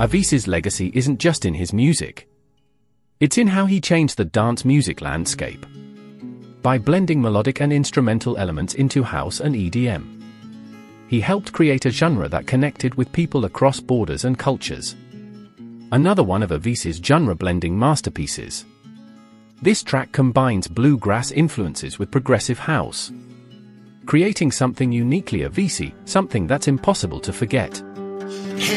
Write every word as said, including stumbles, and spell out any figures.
Avicii's legacy isn't just in his music. It's in how he changed the dance music landscape. By blending melodic and instrumental elements into house and E D M, he helped create a genre that connected with people across borders and cultures. Another one of Avicii's genre-blending masterpieces. This track combines bluegrass influences with progressive house, creating something uniquely Avicii, something that's impossible to forget.